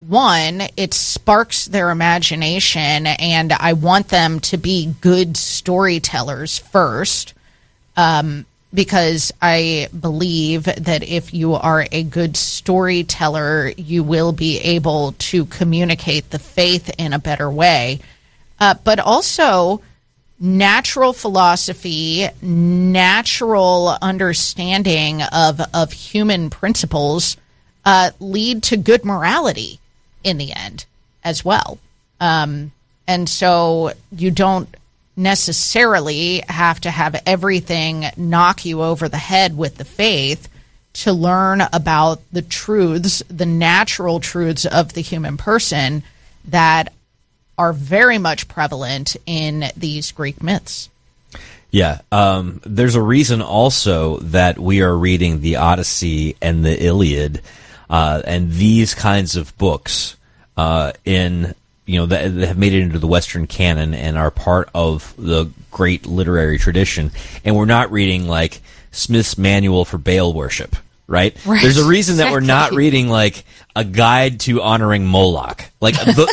one, it sparks their imagination, and I want them to be good storytellers first, because I believe that if you are a good storyteller, you will be able to communicate the faith in a better way. But also, natural philosophy, natural understanding of human principles lead to good morality in the end as well. And so you don't necessarily have to have everything knock you over the head with the faith to learn about the truths, the natural truths of the human person that are very much prevalent in these Greek myths. Yeah, there's a reason also that we are reading the Odyssey and the Iliad and these kinds of books that have made it into the Western canon and are part of the great literary tradition. And we're not reading like Smith's Manual for Baal Worship, right? There's a reason that we're not reading like a guide to honoring Moloch. Like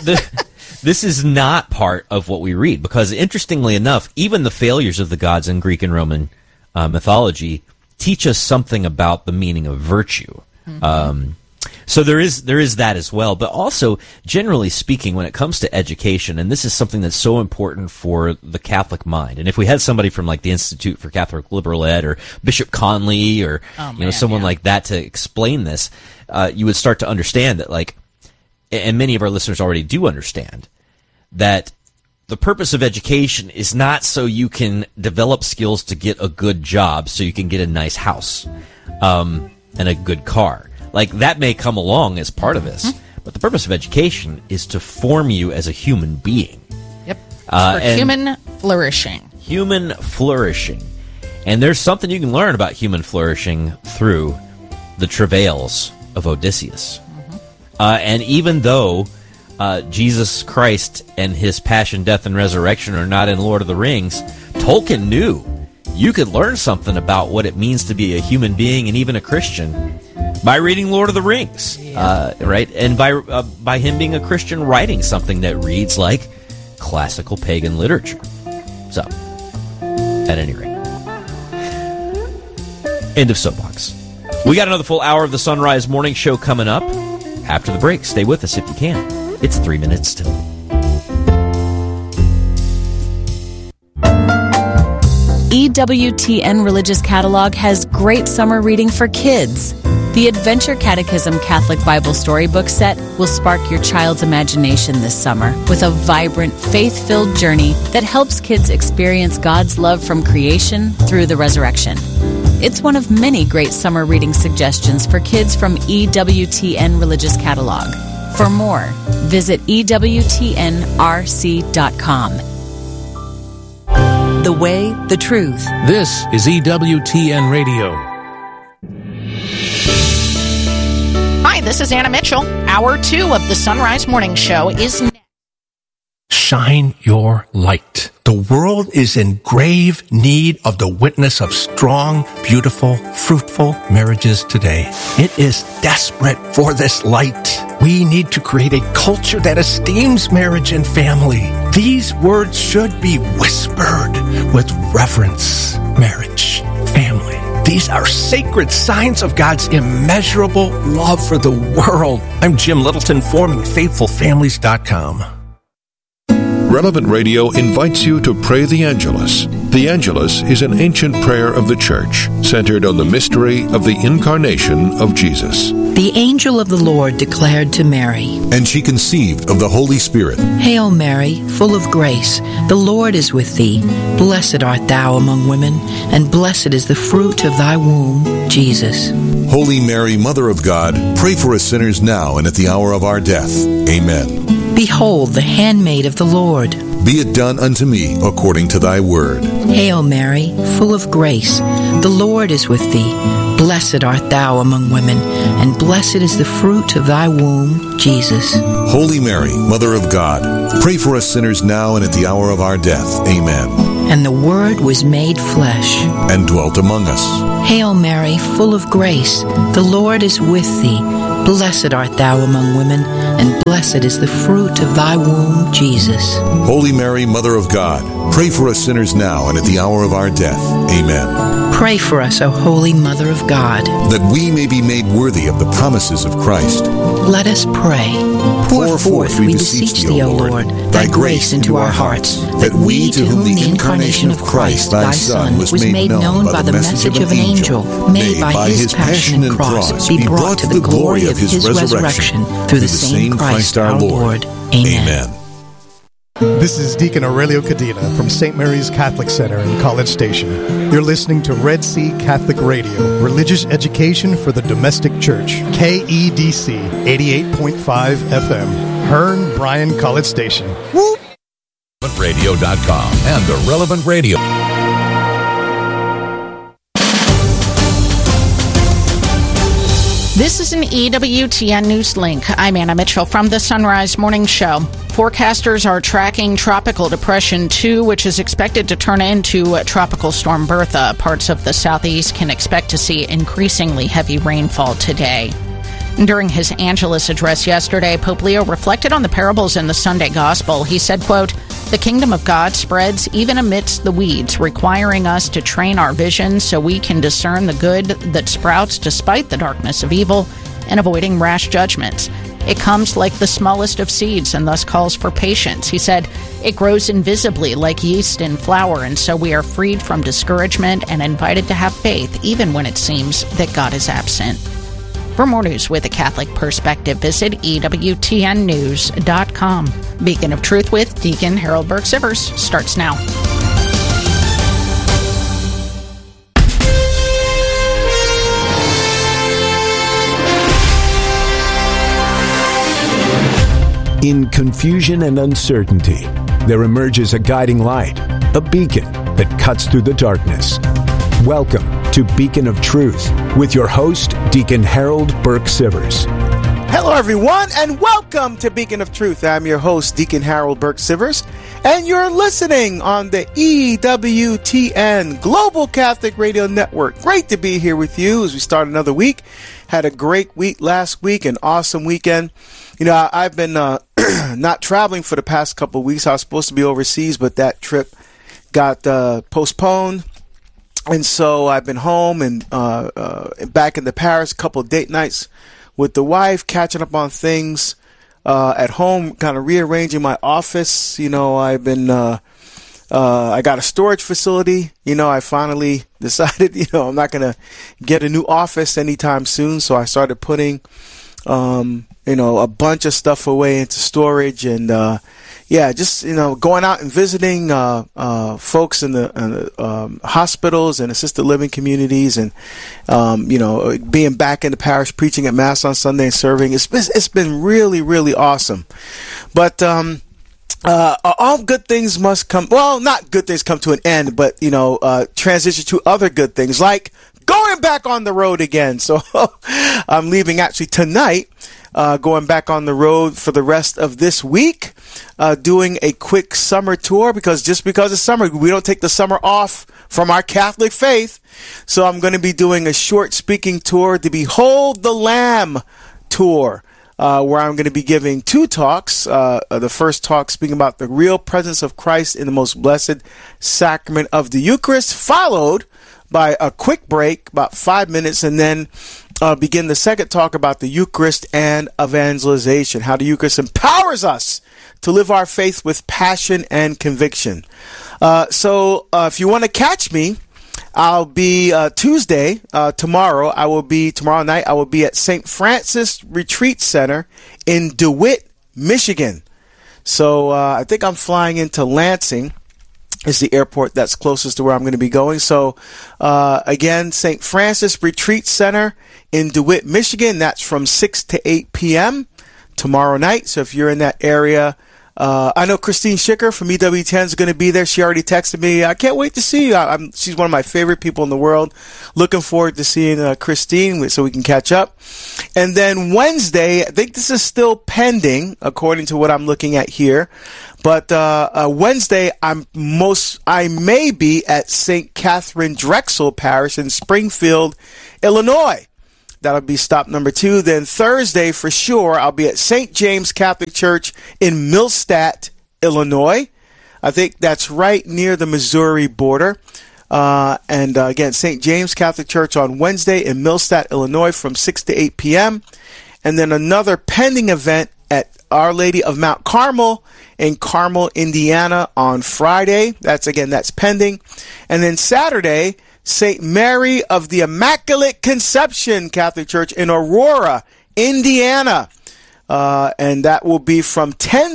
this is not part of what we read, because interestingly enough, even the failures of the gods in Greek and Roman mythology teach us something about the meaning of virtue. Mm-hmm. So there is that as well, but also, generally speaking, when it comes to education, and this is something that's so important for the Catholic mind, and if we had somebody from like the Institute for Catholic Liberal Ed or Bishop Conley or someone like that to explain this, you would start to understand that, like, and many of our listeners already do understand, that the purpose of education is not so you can develop skills to get a good job, so you can get a nice house and a good car. Like, that may come along as part of this, but the purpose of education is to form you as a human being. Yep. For human flourishing. Human flourishing. And there's something you can learn about human flourishing through the travails of Odysseus. Mm-hmm. And even though Jesus Christ and his passion, death, and resurrection are not in Lord of the Rings, Tolkien knew you could learn something about what it means to be a human being and even a Christian by reading Lord of the Rings, right? And by him being a Christian writing something that reads like classical pagan literature. So, at any rate. End of soapbox. We got another full hour of the Sunrise Morning Show coming up after the break. Stay with us if you can. It's 3 minutes till. EWTN Religious Catalog has great summer reading for kids. The Adventure Catechism Catholic Bible Storybook Set will spark your child's imagination this summer with a vibrant, faith-filled journey that helps kids experience God's love from creation through the resurrection. It's one of many great summer reading suggestions for kids from EWTN Religious Catalog. For more, visit EWTNRC.com. The way, the truth. This is EWTN Radio. Hi, this is Anna Mitchell. Hour 2 of the Sunrise Morning Show is next. Shine your light. The world is in grave need of the witness of strong, beautiful, fruitful marriages today. It is desperate for this light. We need to create a culture that esteems marriage and family. These words should be whispered with reverence. Marriage, family. These are sacred signs of God's immeasurable love for the world. I'm Jim Littleton, forming FaithfulFamilies.com. Relevant Radio invites you to pray the Angelus. The Angelus is an ancient prayer of the Church, centered on the mystery of the incarnation of Jesus. The angel of the Lord declared to Mary, and she conceived of the Holy Spirit. Hail Mary, full of grace, the Lord is with thee. Blessed art thou among women, and blessed is the fruit of thy womb, Jesus. Holy Mary, Mother of God, pray for us sinners now and at the hour of our death. Amen. Behold, the handmaid of the Lord. Be it done unto me according to thy word. Hail Mary, full of grace, the Lord is with thee. Blessed art thou among women, and blessed is the fruit of thy womb, Jesus. Holy Mary, Mother of God, pray for us sinners now and at the hour of our death. Amen. And the Word was made flesh, and dwelt among us. Hail Mary, full of grace, the Lord is with thee. Blessed art thou among women, and blessed blessed is the fruit of thy womb, Jesus. Holy Mary, Mother of God, pray for us sinners now and at the hour of our death. Amen. Pray for us, O Holy Mother of God, that we may be made worthy of the promises of Christ. Let us pray. Pour forth, we beseech thee, O Lord, thy grace into our hearts, that we, to whom the incarnation of Christ, thy Son, was made known by the message of an angel, may by his passion and cross be brought to the glory of his resurrection, through the same Christ our Lord. Amen. This is Deacon Aurelio Cadena from St. Mary's Catholic Center in College Station. You're listening to Red Sea Catholic Radio, religious education for the domestic church. KEDC 88.5 FM, Hearn, Bryan, College Station. Whoop! RelevantRadio.com and the Relevant Radio. This is an EWTN News Link. I'm Anna Mitchell from the Sunrise Morning Show. Forecasters are tracking Tropical Depression 2, which is expected to turn into Tropical Storm Bertha. Parts of the southeast can expect to see increasingly heavy rainfall today. During his Angelus address yesterday, Pope Leo reflected on the parables in the Sunday Gospel. He said, quote, "The kingdom of God spreads even amidst the weeds, requiring us to train our vision so we can discern the good that sprouts despite the darkness of evil and avoiding rash judgments. It comes like the smallest of seeds and thus calls for patience." He said, "It grows invisibly like yeast in flour, and so we are freed from discouragement and invited to have faith even when it seems that God is absent." For more news with a Catholic perspective, visit EWTNnews.com. Beacon of Truth with Deacon Harold Burke-Sivers starts now. In confusion and uncertainty, there emerges a guiding light, a beacon that cuts through the darkness. Welcome to Beacon of Truth with your host, Deacon Harold Burke-Sivers. Hello, everyone, and welcome to Beacon of Truth. I'm your host, Deacon Harold Burke-Sivers, and you're listening on the EWTN Global Catholic Radio Network. Great to be here with you as we start another week. Had a great week last week, an awesome weekend. You know, I've been not traveling for the past couple of weeks. I was supposed to be overseas, but that trip got postponed. And so I've been home and back in the Paris, a couple of date nights with the wife, catching up on things at home, kind of rearranging my office. You know, I've been I got a storage facility. You know, I finally decided, you know, I'm not going to get a new office anytime soon. So I started putting, you know, a bunch of stuff away into storage and, yeah, just, you know, going out and visiting folks in the hospitals and assisted living communities and, you know, being back in the parish, preaching at Mass on Sunday and serving. It's been really, really awesome. But all good things must come. Well, not good things come to an end, but, you know, transition to other good things like going back on the road again. So I'm leaving actually tonight. Going back on the road for the rest of this week, doing a quick summer tour because it's summer, we don't take the summer off from our Catholic faith. So I'm going to be doing a short speaking tour, the Behold the Lamb tour, where I'm going to be giving two talks. The first talk speaking about the real presence of Christ in the most blessed sacrament of the Eucharist, followed by a quick break, about 5 minutes, and then begin the second talk about the Eucharist and evangelization, how the Eucharist empowers us to live our faith with passion and conviction. So if you want to catch me, I'll be Tuesday, tomorrow night, I will be at St. Francis Retreat Center in DeWitt, Michigan. So I think I'm flying into Lansing. Is the airport that's closest to where I'm going to be going. So, again, St. Francis Retreat Center in DeWitt, Michigan. That's from 6 to 8 p.m. tomorrow night. So if you're in that area, I know Christine Schicker from EWTN is going to be there. She already texted me. I can't wait to see you. She's one of my favorite people in the world. Looking forward to seeing Christine so we can catch up. And then Wednesday, I think this is still pending according to what I'm looking at here. But Wednesday, I may be at St. Catherine Drexel Parish in Springfield, Illinois. That'll be stop number 2. Then Thursday, for sure, I'll be at St. James Catholic Church in Millstadt, Illinois. I think that's right near the Missouri border. Again, St. James Catholic Church on Wednesday in Millstadt, Illinois from 6 to 8 p.m. And then another pending event at Our Lady of Mount Carmel in Carmel, Indiana on Friday. That's pending. And then Saturday, St. Mary of the Immaculate Conception Catholic Church in Aurora, Indiana. And that will be from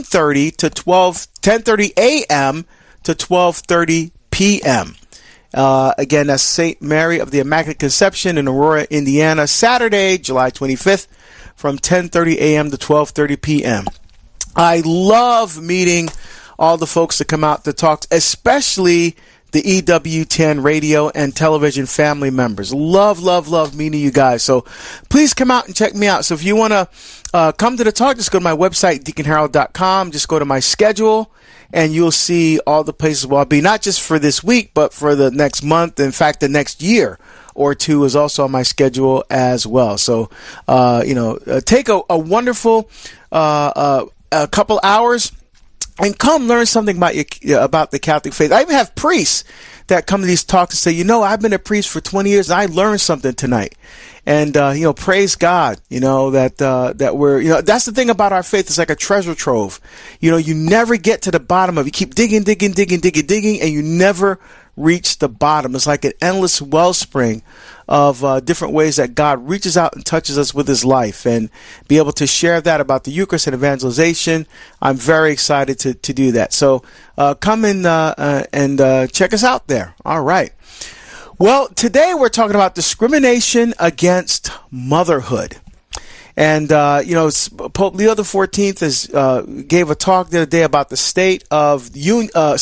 10:30 a.m. to 12:30 p.m. Again, that's St. Mary of the Immaculate Conception in Aurora, Indiana, Saturday, July 25th, from 10:30 a.m. to 12:30 p.m. I love meeting all the folks that come out to talk, especially the EWTN radio and television family members. Love meeting you guys. So please come out and check me out. So if you want to come to the talk, just go to my website, deaconharold.com. Just go to my schedule, and you'll see all the places where I'll be, not just for this week, but for the next month. In fact, the next year or two is also on my schedule as well. So, take a wonderful couple hours and come learn something about the Catholic faith. I even have priests that come to these talks and say, I've been a priest for 20 years and I learned something tonight. And, praise God, that we're, that's the thing about our faith. It's like a treasure trove. You never get to the bottom of it. You keep digging, and you never reach the bottom. It's like an endless wellspring of different ways that God reaches out and touches us with his life, and be able to share that about the Eucharist and evangelization. I'm very excited to do that. So come and check us out there. All right. Well, today we're talking about discrimination against motherhood. And, Pope Leo XIV gave a talk the other day about the state of the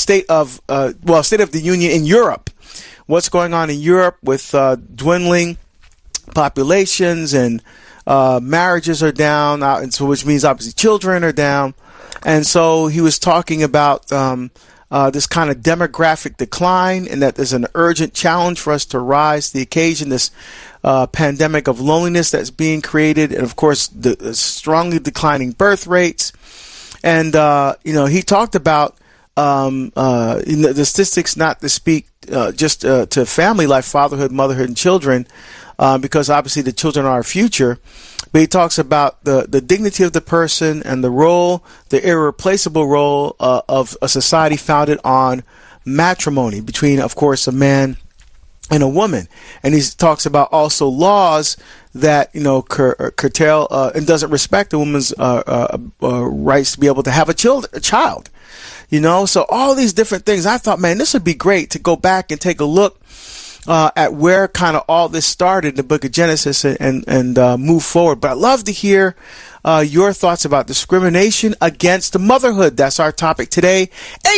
union in Europe. What's going on in Europe with dwindling populations, and marriages are down, and so which means obviously children are down. And so he was talking about this kind of demographic decline, and that there's an urgent challenge for us to rise to the occasion, this pandemic of loneliness that's being created, and of course the strongly declining birth rates. And he talked about the statistics, not to speak just to family life, fatherhood, motherhood, and children, because obviously the children are our future. But he talks about the dignity of the person and the role, the irreplaceable role of a society founded on matrimony between, of course, a man and a woman. And he talks about also laws that, curtail and doesn't respect a woman's rights to be able to have a child. So all these different things. I thought, man, this would be great to go back and take a look at where kind of all this started in the book of Genesis and move forward. But I'd love to hear your thoughts about discrimination against motherhood. That's our topic today.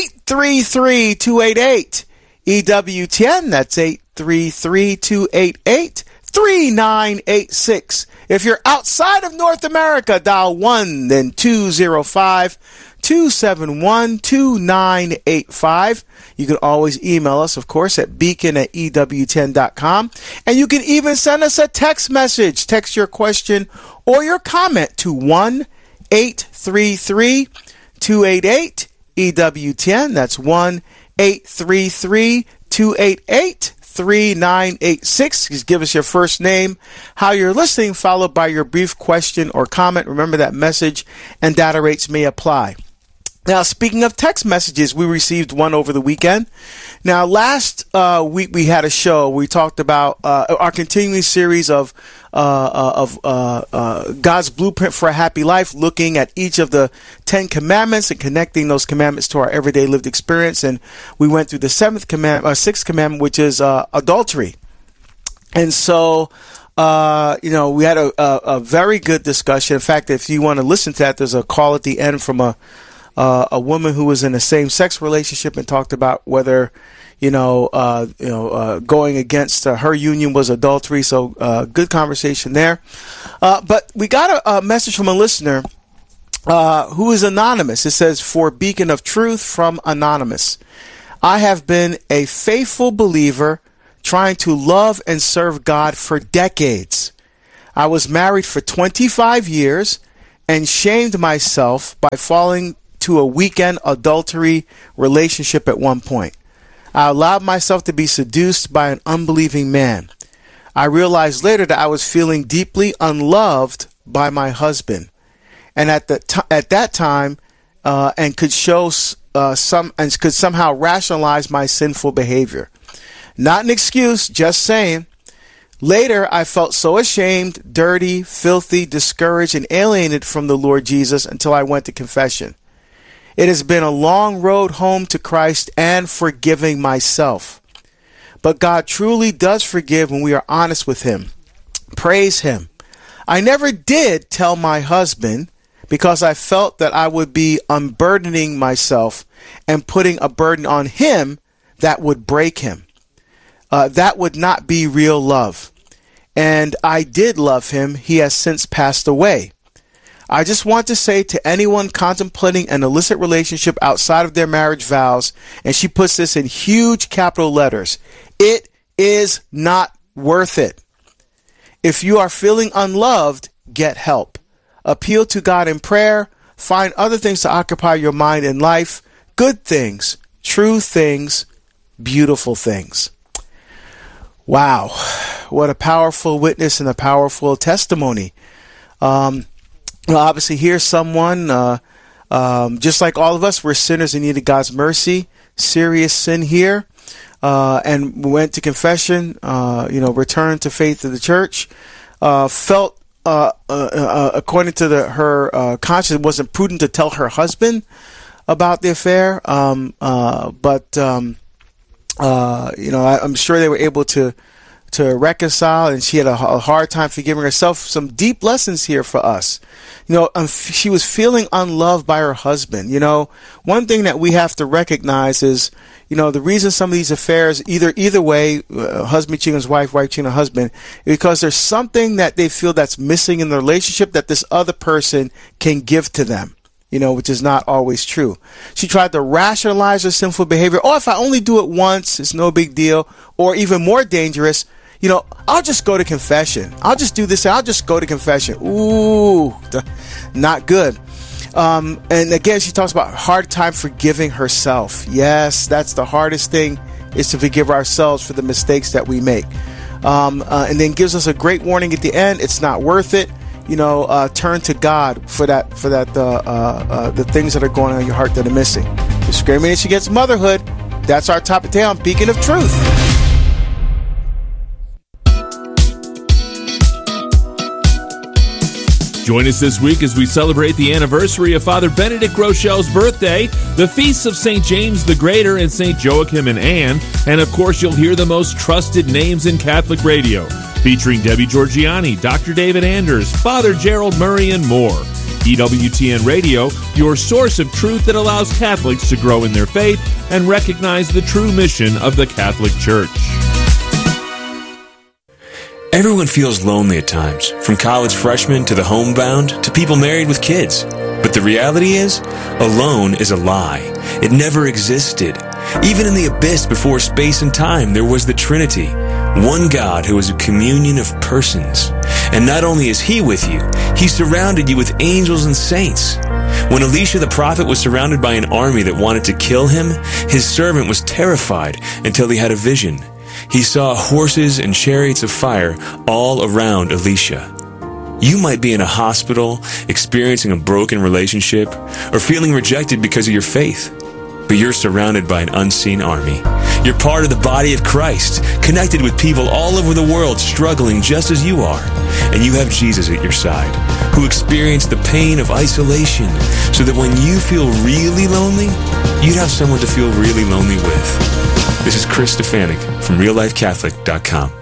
833-288 EWTN. That's 833-288-3986. If you're outside of North America, dial 1, then 205-271-2985. You can always email us, of course, at beacon@ewtn.com. And you can even send us a text message. Text your question or your comment to 1-833-288-EWTN. That's 1-833-288-3986. Just give us your first name, how you're listening, followed by your brief question or comment. Remember that message and data rates may apply. Now, speaking of text messages, we received one over the weekend. Now, last week we had a show. We talked about our continuing series of God's Blueprint for a Happy Life, looking at each of the 10 commandments and connecting those commandments to our everyday lived experience. And we went through the sixth commandment, which is adultery. And so, we had a very good discussion. In fact, if you want to listen to that, there's a call at the end from a woman who was in a same-sex relationship and talked about whether, going against her union was adultery. So good conversation there. But we got a message from a listener who is anonymous. It says, "For Beacon of Truth from Anonymous. I have been a faithful believer trying to love and serve God for decades. I was married for 25 years and shamed myself by falling to a weekend adultery relationship at one point. I allowed myself to be seduced by an unbelieving man. I realized later that I was feeling deeply unloved by my husband, and at that time, and could could somehow rationalize my sinful behavior. Not an excuse, just saying. Later, I felt so ashamed, dirty, filthy, discouraged, and alienated from the Lord Jesus until I went to confession. It has been a long road home to Christ and forgiving myself. But God truly does forgive when we are honest with Him. Praise Him. I never did tell my husband because I felt that I would be unburdening myself and putting a burden on him that would break him. That would not be real love. And I did love him. He has since passed away. I just want to say to anyone contemplating an illicit relationship outside of their marriage vows, and she puts this in huge capital letters, it is not worth it. If you are feeling unloved, get help. Appeal to God in prayer. Find other things to occupy your mind in life. Good things, true things, beautiful things. Wow, what a powerful witness and a powerful testimony. Obviously, here's someone, just like all of us, we're sinners in need of God's mercy. Serious sin here. And went to confession, returned to faith of the church, felt, according to her conscience, it wasn't prudent to tell her husband about the affair. I'm sure they were able to reconcile, and she had a hard time forgiving herself. Some deep lessons here for us. She was feeling unloved by her husband. One thing that we have to recognize is, the reason some of these affairs, either way, husband cheating on his wife, wife cheating on husband, is because there's something that they feel that's missing in the relationship that this other person can give to them, which is not always true. She tried to rationalize her sinful behavior. Oh, if I only do it once, it's no big deal. Or even more dangerous, I'll just go to confession. I'll just do this. I'll just go to confession. Ooh, not good. And again, she talks about hard time forgiving herself. Yes, that's the hardest thing, is to forgive ourselves for the mistakes that we make. And then gives us a great warning at the end. It's not worth it. Turn to God for the things that are going on in your heart that are missing. Discrimination against motherhood. That's our topic today on Beacon of Truth. Join us this week as we celebrate the anniversary of Father Benedict Grochel's birthday, the feasts of St. James the Greater and St. Joachim and Anne, and of course you'll hear the most trusted names in Catholic radio, featuring Debbie Georgiani, Dr. David Anders, Father Gerald Murray, and more. EWTN Radio, your source of truth that allows Catholics to grow in their faith and recognize the true mission of the Catholic Church. Everyone feels lonely at times, from college freshmen to the homebound to people married with kids. But the reality is, alone is a lie. It never existed. Even in the abyss before space and time, there was the Trinity, one God who is a communion of persons. And not only is He with you, He surrounded you with angels and saints. When Elisha the prophet was surrounded by an army that wanted to kill him, his servant was terrified until he had a vision. He saw horses and chariots of fire all around Elisha. You might be in a hospital, experiencing a broken relationship, or feeling rejected because of your faith. But you're surrounded by an unseen army. You're part of the body of Christ, connected with people all over the world struggling just as you are. And you have Jesus at your side, who experienced the pain of isolation, so that when you feel really lonely, you'd have someone to feel really lonely with. This is Chris Stefanik from RealLifeCatholic.com.